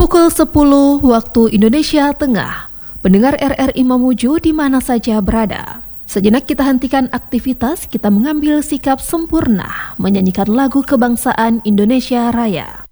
Pukul 10 waktu Indonesia Tengah. Pendengar RRI Mamuju di mana saja berada. Sejenak kita hentikan aktivitas, kita mengambil sikap sempurna menyanyikan lagu kebangsaan Indonesia Raya.